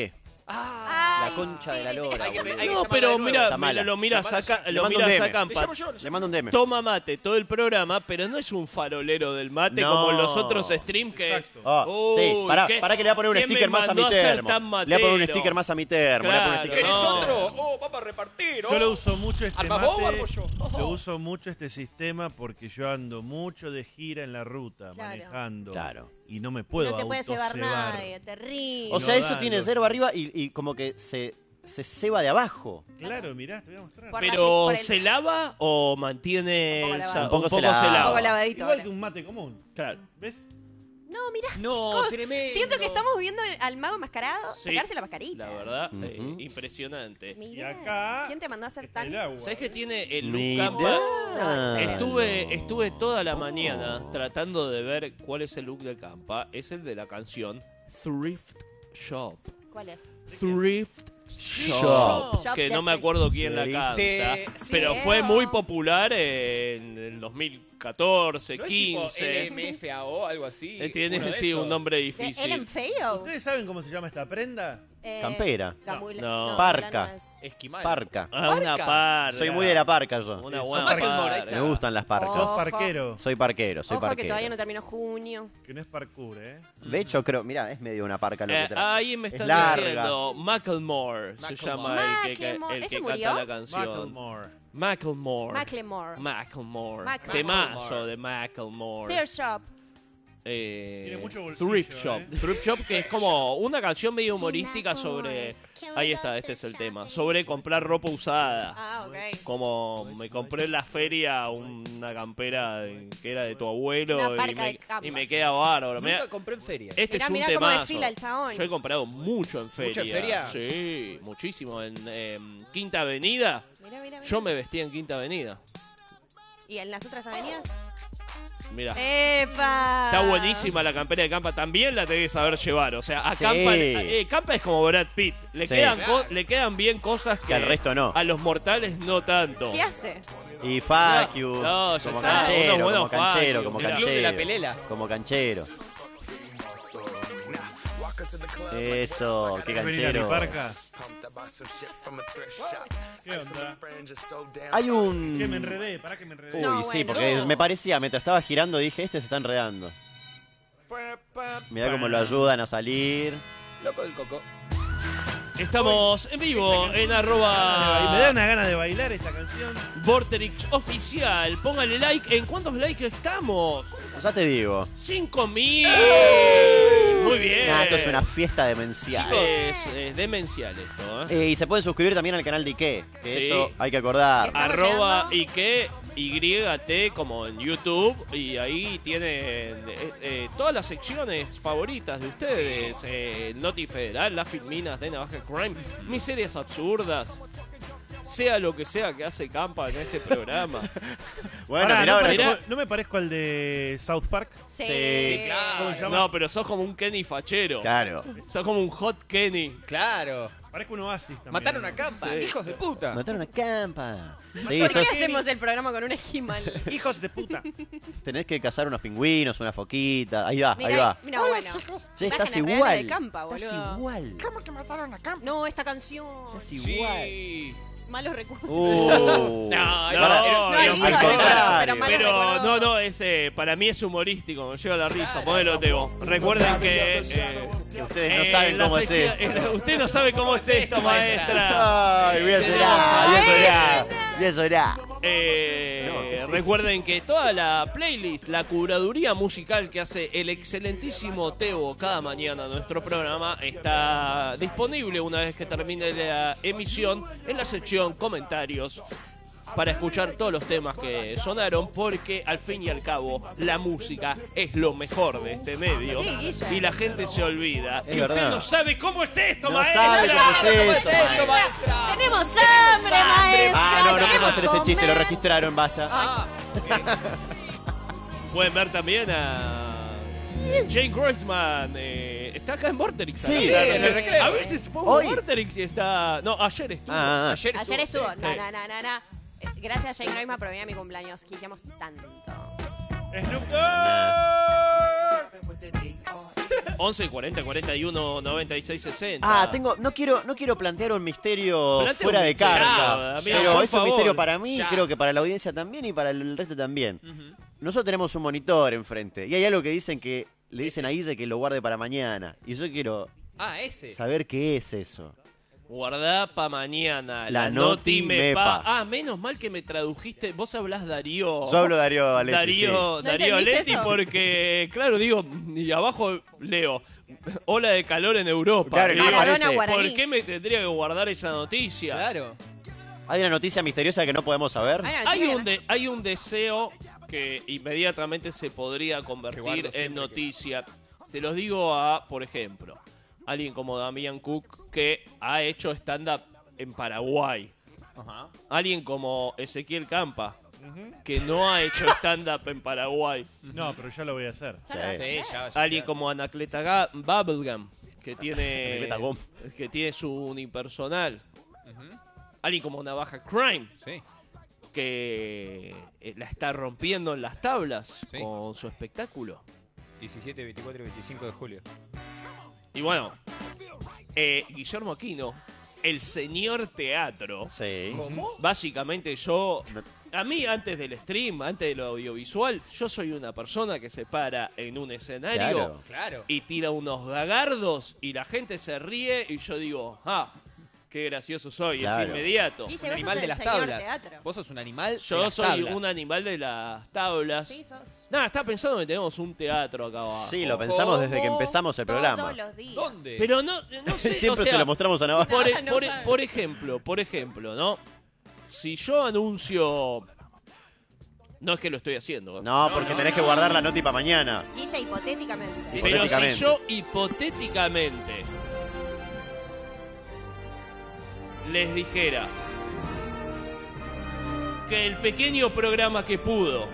La concha de la lora, Hay que- boludo. hay que No, llamarla pero de nuevo. mira, Llamala. mira, lo miras Llamala acá, ya. Le lo mando un miras D M. acá en Le pa- llamo yo, le Le mando un D M. Toma mate todo el programa, pero no es un farolero del mate No. como los otros streams que es. Exacto. Oh, Uy, sí, pará, ¿qué- pará que le voy a poner un quién me sticker más a mi mandó a ser termo. tan Le voy a poner un matero? sticker más a mi termo. le voy a poner un Claro, sticker ¿Querés más a mi no. otro? termo. Oh, vamos a repartir. Yo oh. lo uso mucho este ¿Armás vos o mate. armo yo? Oh. Lo uso mucho este sistema porque yo ando mucho de gira en la ruta, Claro. manejando. Claro. Y no me puedo no te puede cebar autocebar. nadie, terrible. O sea, No eso dan tiene los- cero arriba y, y como que se, se ceba de abajo. Claro, mirá, te voy a mostrar. Por la Pero fri- por el- ¿se lava o mantiene Un poco esa- lavado. Un poco se lava. Un poco lavadito. Igual ahora. que un mate común. Claro. ¿Ves? No, mirá, No, chicos. tremendo. Siento que estamos viendo al mago enmascarado Sí. sacarse la mascarita. La verdad, eh, Ujú. impresionante. Mirá, Y acá ¿quién te mandó a hacer tan...? El agua. ¿Sabes que tiene el look Ni Campa? idea. Estuve, estuve toda la mañana tratando de ver cuál es el look de Campa. Es el de la canción Thrift Shop. ¿Cuál es? Thrift Shop. Shop. Shop Que de no me thrift. acuerdo quién la De- canta. de- sí. Pero fue muy popular en el dos mil catorce, ¿No es tipo quince. L M F A O, algo así? Eh, Tiene Uno de sí, esos. un nombre ¿De difícil. Ellen Feo? ¿Ustedes saben cómo se llama esta prenda? Eh, Campera. Gamula- No. no, Parca. no es. Esquimal. Parca. Ah, una Parca. parca. Soy muy de la parca yo. Una Sos buena Macklemore, ahí parca. está. Me gustan las parcas. Oh. Sos parquero. Soy parquero, soy Ojo que parquero. todavía no terminó junio. Que no es parkour, ¿eh? De hecho, creo, mira, es medio una parca lo que Eh, trae. ahí me Es están larga. diciendo Macklemore se Macklemore. llama el que, Macklemore. el ¿Ese que murió? canta la canción. Macklemore. Macklemore. Macklemore. Macklemore. Macklemore. Temazo de Macklemore. Thrift Shop. Eh, Tiene mucho bolsillo, Thrift Shop. eh. Thrift Shop, que es como una canción medio humorística sobre. Ahí está, este es el tema. Sobre comprar ropa usada. Ah, ok. Como me compré en la feria una campera de- que era de tu abuelo Una y parca me, de campa. y me queda bárbaro. Nunca Mirá, compré en feria. este Mirá, es un mirá cómo temazo. desfila el chabón. Yo he comprado mucho en feria. ¿Mucho en feria? Sí, muchísimo. En em, Quinta Avenida. Mirá, mirá, mirá. Yo me vestía en Quinta Avenida. ¿Y en las otras avenidas? Mira. ¡Epa! Está buenísima la campera de Campa. También la tenés que saber llevar. O sea, a Sí. Campa, eh, Campa es como Brad Pitt. Le, Sí. quedan, Claro. co- le quedan bien cosas que, Que al resto no. a los mortales no tanto. ¿Qué hace? Y fuck you. No, ya como está, canchero, unos buenos como canchero, fuck you. como Mira. canchero. Club de la pelela. Como canchero. Eso, qué ¿Querés venir a mi canchero. parca? ¿Qué onda? Hay un... Que me enredé, pará que me enredé. Uy, No, sí, bueno. porque No. me parecía, mientras estaba girando dije, este se está enredando. Mirá cómo lo ayudan a salir. Loco del coco. Estamos en vivo en Me da arroba una gana de bailar esta canción. Vorterix Oficial. Póngale like. ¿En cuántos likes estamos? Ya te digo. cinco mil. Muy bien. Nah, esto es una fiesta demencial. Es, es demencial esto, ¿eh? Eh, y se pueden suscribir también al canal de Ike, que Sí. eso hay que acordar. Estamos Arroba llegando. Ike, Y T como en YouTube. Y ahí tienen eh, eh, todas las secciones favoritas de ustedes. Eh, Noti Federal, las filminas de Navaja Crime, miserias absurdas. Sea lo que sea que hace Campa en este programa. Bueno, Pará, mirá, ¿no, ahora mirá. parezco, ¿no me parezco al de South Park? Sí, Sí, claro. ¿Cómo se llama? No, pero sos como un Kenny fachero. Claro. Sos como un hot Kenny. Claro. Parezco un oasis también. Mataron a Campa. Sí. Hijos de puta. Mataron a Campa. Sí, ¿Por qué sos- hacemos el programa con un esquimal? Hijos de puta. tenés que cazar unos pingüinos, una foquita. Ahí va, ahí Mira, va. mira, bueno. Che, estás Imágenes reales igual. de Campa, Estás boludo. igual. ¿Cómo que mataron a Campa? No, esta canción. Estás igual. Sí. Malos recuerdos. Uh. No, Pará, no, No, no, es al lindo, contrario. pero malos Pero recuerdos. no, no, es, eh, para mí es humorístico, me llega la risa, ponelo Teo. Recuerden que... eh, Que ustedes no eh, saben la cómo es sección- esto. eh, Usted no sabe cómo es esto, maestra. Ay, voy a llorar, voy a llorar, voy a llorar. Eh, No, ¿qué es eso? recuerden que toda la playlist, la curaduría musical que hace el excelentísimo Teo cada mañana en nuestro programa está disponible una vez que termine la emisión en la sección comentarios para escuchar todos los temas que sonaron, porque al fin y al cabo la música es lo mejor de este medio Sí, Guilla. y la gente se olvida. Es y usted verdad. no sabe cómo es esto, No maestra. sabe cómo es esto, maestra. ¡Tenemos hambre, maestra! Ah, no, no ¡Queremos quiero hacer ese chiste, lo comer! registraron, basta. Ah, Pueden ver también a Jane Grossman. eh, está acá en Vorterix. Sí, acá, en el recreo. A veces pongo Hoy. Vorterix y está. No, ayer estuvo. Ah, ah. ayer Ayer estuvo. sí. No, no, no, no, no. Eh, Gracias a Jane Grossman por venir a mi cumpleaños. Quisiamos tanto. Snoop Dogg. once cuarenta cuarenta y uno noventa y seis sesenta. Ah, tengo, no quiero, no quiero plantear un misterio Plantea fuera un de misterio, carta, amigo, pero por es un favor. misterio para mí, Ya. creo que para la audiencia también y para el resto también. Nosotros tenemos un monitor enfrente y hay algo que dicen que le dicen a Guille que lo guarde para mañana y yo quiero Ah, ese. saber qué es eso. Guardá pa' mañana. La noti me pa. Ah, menos mal que me tradujiste. Vos hablás Darío. Yo hablo Darío Aletti, Darío, sí. ¿No Darío entendiste Aletti eso? porque, claro, digo, y abajo leo, ola de calor en Europa. Claro, Y ¿qué digo, Maradona parece? Guaraní. ¿por qué me tendría que guardar esa noticia? Claro. ¿Hay una noticia misteriosa que no podemos saber? Ay, no, Hay sí, un, de- hay un deseo que inmediatamente se podría Que convertir guardo en siempre noticia. Te los digo a, por ejemplo, alguien como Damián Cook que ha hecho stand-up en Paraguay. Ajá. Alguien como Ezequiel Campa que no ha hecho stand-up en Paraguay. No, pero ya lo voy a hacer. Sí. Sí, ya, ya, Alguien ya. como Anacleta Ga- Bubblegum que tiene, Anacleta Gom. que tiene su unipersonal. Ujú. Alguien como Navaja Crime Sí. que eh, la está rompiendo en las tablas Sí. con su espectáculo. diecisiete, veinticuatro y veinticinco de julio. Y bueno, eh, Guillermo Aquino, el señor teatro. Sí. Básicamente yo, a mí antes del stream, antes del audiovisual, yo soy una persona que se para en un escenario Claro. Claro. y tira unos gagardos y la gente se ríe y yo digo, ah, qué gracioso soy, Claro. es inmediato. Guille, Un vos animal sos de el las señor tablas. teatro. Vos sos un animal de Yo las soy tablas. un animal de las tablas. Sí, sos. Nada, estaba pensando que tenemos un teatro acá abajo. Sí, lo pensamos desde que empezamos el programa. Todos los días. ¿Dónde? Pero no, no sé, Siempre o sea, se lo mostramos a Navarro. por, No, no por- sabe. por ejemplo, por ejemplo, ¿no? Si yo anuncio... No es que lo estoy haciendo. No, porque tenés que guardar la noti para mañana. Guille, hipotéticamente. Pero si Hipotéticamente. yo hipotéticamente les dijera que el pequeño programa que pudo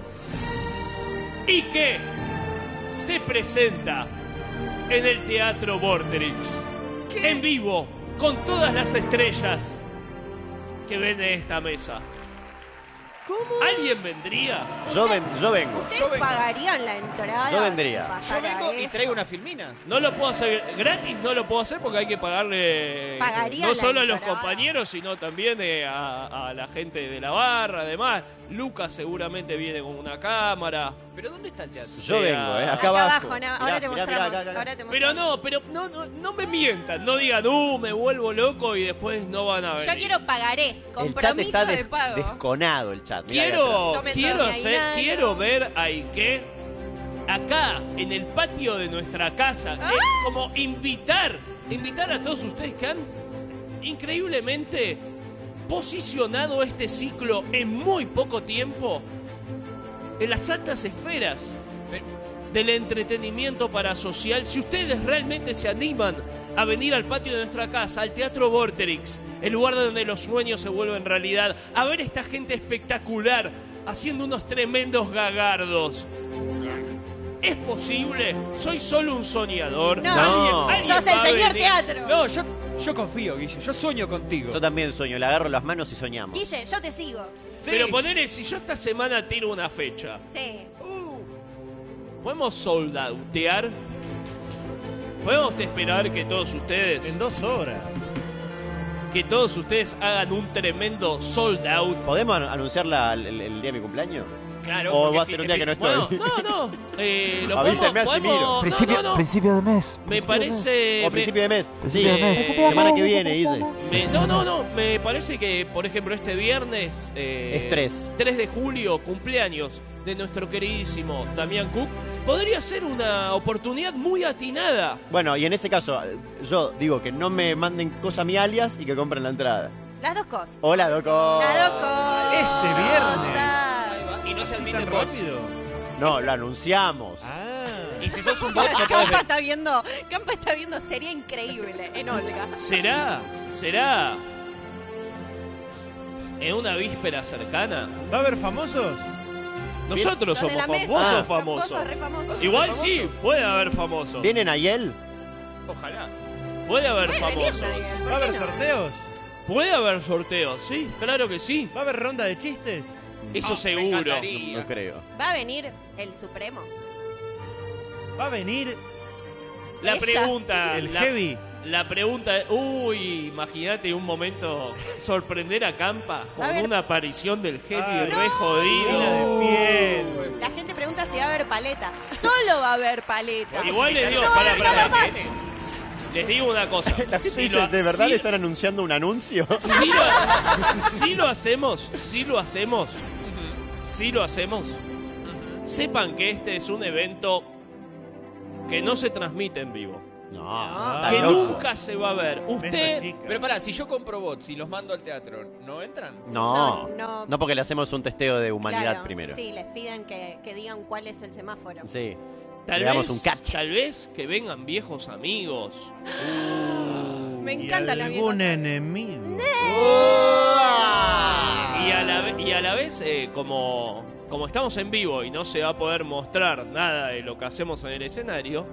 y que se presenta en el Teatro Vorterix en vivo con todas las estrellas que ven en esta mesa. ¿Alguien vendría? Yo, ven- yo vengo. ¿Ustedes pagarían la entrada? Yo vendría. si Yo pasara vengo y eso? traigo una filmina. No lo puedo hacer gratis, no lo puedo hacer porque hay que pagarle Pagaría no la solo a los entrada. compañeros, sino también eh, a, a la gente de la barra. Además, Lucas seguramente viene con una cámara. ¿Pero dónde está el teatro? Yo vengo, ¿eh? Acá, Acá abajo. abajo, no, ahora Mirá, te mirá, mostramos. mirá, acá, acá. Ahora te Pero mostramos. no, pero no, no, no me mientan, no digan, uh, me vuelvo loco y después no van a venir. Yo quiero pagaré. El chat Compromiso está de des- pago. desconado, el chat. Mirá acá Quiero, Tomen quiero, todo mi hacer, aguinaldo. quiero ver a Ike acá, en el patio de nuestra casa. ¡Ah! Eh, como invitar, invitar a todos ustedes que han increíblemente posicionado este ciclo en muy poco tiempo en las altas esferas del entretenimiento parasocial. Si ustedes realmente se animan a venir al patio de nuestra casa, al Teatro Vorterix, el lugar donde los sueños se vuelven realidad, a ver esta gente espectacular haciendo unos tremendos gagardos. ¿Es posible? ¿Soy solo un soñador? No, No. ¿Alguien sos el va a señor venir? teatro. No, yo, yo confío, Guille. Yo sueño contigo. Yo también sueño, le agarro las manos y soñamos. Guille, yo te sigo. Sí. Pero ponele, si yo esta semana tiro una fecha, Sí. ¿podemos soldautear? ¿Podemos esperar que todos ustedes... En dos horas. que todos ustedes hagan un tremendo sold out? ¿Podemos an- anunciar la- el, el día de mi cumpleaños? Claro. ¿O porque va a si ser un día que no estoy? Bueno, no, no. Eh, lo Avísenme podemos, así podemos- miro. no, Principio, no, no. principio de mes. Me parece... O me- principio de mes. Principio Sí, de mes. eh, semana que viene, dice. me- no, no, no. Me parece que, por ejemplo, este viernes... eh, Es tres. tres de julio, cumpleaños de nuestro queridísimo Damián Cook, podría ser una oportunidad muy atinada. Bueno, y en ese caso, yo digo que no me manden cosa a mi alias y que compren la entrada. Las dos cosas. Hola, Doco. Las dos cosas. Este viernes. Ahí va. Y no se ¿Así admiten tan bots. rápido? No, lo anunciamos. Ah. Y si sos un bot, no podés Campa ver. está viendo, Campa está viendo, sería increíble en Olga. ¿Será? ¿Será? ¿En una víspera cercana? ¿Va a haber famosos? Nosotros Los de somos la mesa. famosos, Ah. famosos. Famosos, re famosos. Igual ¿Famoso? sí, puede haber famosos. ¿Vienen Ayel? Ojalá. Puede haber Puede venir famosos. nadie, ¿por ¿Va a qué haber no? sorteos? Puede haber sorteos, sí, claro que sí. ¿Va a haber ronda de chistes? Eso Oh, me seguro. encantaría. No creo. Va a venir el Supremo. ¿Va a venir La Ella. pregunta... El la, heavy. La pregunta es... Uy, imagínate un momento sorprender a Campa con A ver. una aparición del heavy Ay, re no. jodido. de piel. La gente pregunta si va a haber paleta. Solo va a haber paleta. Igual les digo... No, para, no, para, no más. les digo una cosa. La gente Si dice, lo- ¿de verdad si- le están anunciando un anuncio? Si lo, si lo hacemos, si lo hacemos, si lo hacemos, sepan que este es un evento que no se transmite en vivo. No, Que está loco. nunca se va a ver. Mesa Usted... chica. Pero pará, si yo compro bots y los mando al teatro, ¿no entran? No, No, no. no porque le hacemos un testeo de humanidad Claro, primero. Sí, les piden que, que digan cuál es el semáforo. Sí. Tal Le damos vez, un captcha. tal vez que vengan viejos amigos. Me Y encanta la algún vieja. enemigo. Y a la, ve- y a la vez, eh, como, como estamos en vivo y no se va a poder mostrar nada de lo que hacemos en el escenario,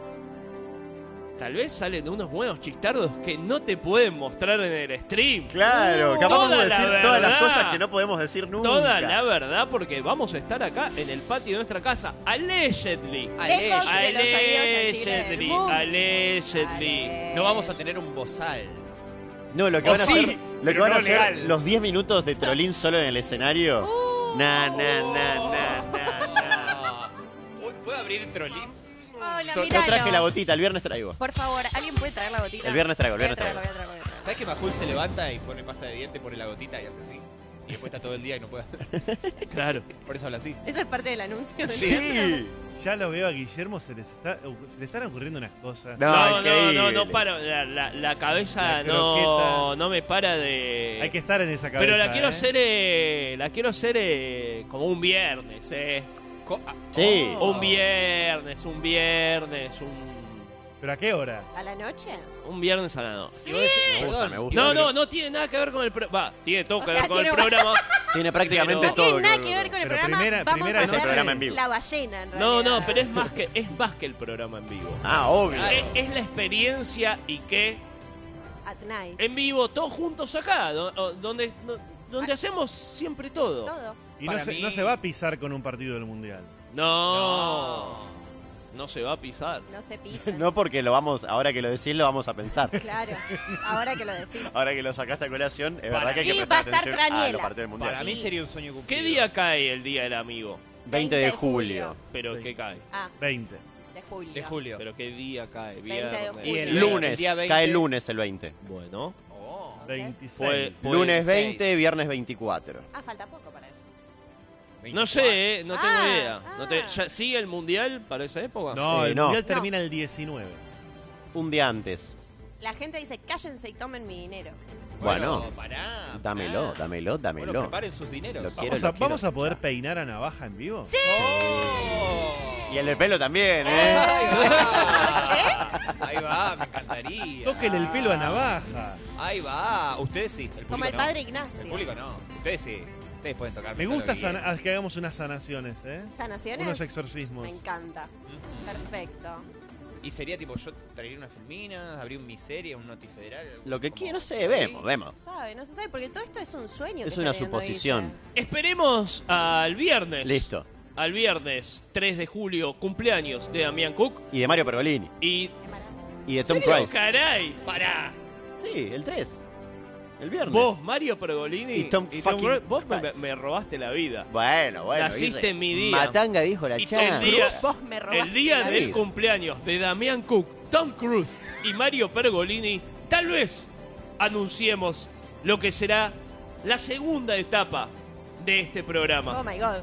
tal vez salen unos buenos chistardos que no te pueden mostrar en el stream. Claro, capaz Toda podemos la decir todas las verdad. cosas que no podemos decir nunca. Toda la verdad, porque vamos a estar acá en el patio de nuestra casa, allegedly. Lejos de los oídos sensibles del Allegedly, mundo. allegedly. No vamos a tener un bozal. No, lo que O van a sí, hacer, lo que pero van a no hacer legal. los diez minutos de Trolín solo en el escenario. Uh. Na, na, na, na, na, na. Uy, ¿puedo abrir el trolín? Hola, So- no míralo. traje la botita, el viernes traigo. Por favor, ¿alguien puede traer la botita? El viernes traigo, el Voy a viernes traerla, voy a traerla, voy a traerla. ¿Sabes que Majul se levanta y pone pasta de diente, pone la gotita y hace así? Y después está todo el día y no puede. Claro. Por eso habla así. Eso es parte del anuncio. ¿no? Sí. Ya lo veo a Guillermo, se, les está, se le están ocurriendo unas cosas. No, No, no, no, increíbles. no paro. La, la- la cabeza La no, croqueta. no me para de. Hay que estar en esa cabeza. Pero la quiero ¿eh? hacer, eh, la quiero hacer eh, como un viernes, eh. Co- ah, Sí. Un viernes, un viernes, un, ¿Pero a qué hora? ¿A la noche? un viernes a la noche. Sí. Me gusta, me gusta. No, no, no tiene nada que ver con el programa. Va, tiene todo O que sea, ver con el tiene- programa. Tiene prácticamente Pero- No todo. tiene nada creo, que ver con el Pero programa. primera- Vamos primera a noche. hacer Programa en vivo. la ballena, en No, realidad. no, pero es más que es más que el programa en vivo. Ah, obvio. Es, es la experiencia y que At night. en vivo, todos juntos acá, do- o- donde, do- donde hacemos siempre todo. Todo. Y no Para se, mí- no se va a pisar con un partido del Mundial. No, no se va a pisar. No se pisa. No porque lo vamos, ahora que lo decís, lo vamos a pensar. Claro. Ahora que lo decís. Ahora que lo sacaste a colación, es verdad que hay Sí, que va a prestar estar atención a Traniela. los partidos del Mundial. Para mí Sí. sería un sueño cumplido. ¿Qué día cae el Día del Amigo? veinte de julio. ¿Pero Sí. qué cae? Ah, veinte. de julio. De julio. ¿Pero qué día cae? veinte de Viernes. julio. Y el- Lunes, el día veinte. cae el lunes el veinte. Bueno, Oh. veintiséis. Fue- Pues- lunes seis. veinte, viernes veinticuatro. Ah, falta poco para eso. no sé, eh, no tengo Ah, idea. No te- ah. ¿ya ¿Sigue el Mundial para esa época? No, Sí, el no. Mundial No. termina el diecinueve. Un día antes. La gente dice, cállense y tomen mi dinero. Bueno, pará. dámelo, pará. dámelo, dámelo. Bueno, preparen sus dineros. Lo quiero. ¿Vamos, a, quiero ¿Vamos a poder escuchar. peinar a Navaja en vivo? ¡Sí! Oh. Y el del pelo también, ¿eh? Ahí va. Ahí va, me encantaría. Tóquenle el pelo a Navaja. Ahí va. Ustedes sí. El público Como el no. padre El Ignacio. público no. Ustedes sí. Ustedes pueden tocar. Me gusta sana- que hagamos unas sanaciones, ¿eh? ¿Sanaciones? Unos exorcismos. Me encanta. Perfecto. Y sería tipo, yo traería una filmina, abrir un miseria, un notifederal. Lo que como- quiero, no sé, vemos, vemos. No se sabe, no se sabe, porque todo esto es un sueño. Es que una está teniendo suposición. Guille. Esperemos al viernes. Listo. Al viernes tres de julio, cumpleaños de Damián Cook. Y de Mario Pergolini. Y. Es maravilloso. Y de Tom ¿Serio? Cruise. ¡Caray! ¡Pará! Sí, el tres. El viernes. Vos, Mario Pergolini. Y Tom fucking Cruise, vos me, Cruise. me robaste la vida. Bueno, bueno. Naciste dice, en mi día. Matanga dijo la Y chana. el día, Vos me robaste el día la del vida. cumpleaños de Damián Cook, Tom Cruise y Mario Pergolini, tal vez anunciemos lo que será la segunda etapa de este programa. Oh my god.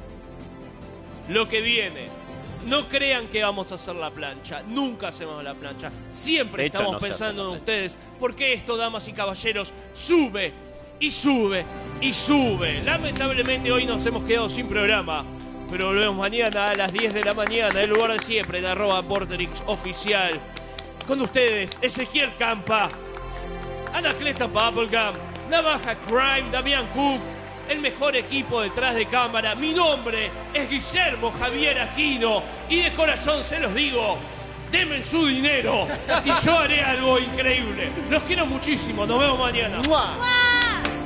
Lo que viene. No crean que vamos a hacer la plancha. Nunca hacemos la plancha. Siempre De hecho, estamos no se hace pensando la en plancha. ustedes. Porque esto, damas y caballeros, sube y sube y sube. Lamentablemente hoy nos hemos quedado sin programa. Pero volvemos mañana a las diez de la mañana, en el lugar de siempre, en arroba Porterix Oficial. Con ustedes, Ezequiel Campa, Anacleta Bubblegum, Navaja Crime, Damián Cook, el mejor equipo detrás de cámara. Mi nombre es Guillermo Javier Aquino y de corazón se los digo, denme su dinero y yo haré algo increíble. Los quiero muchísimo, nos vemos mañana. ¡Mua!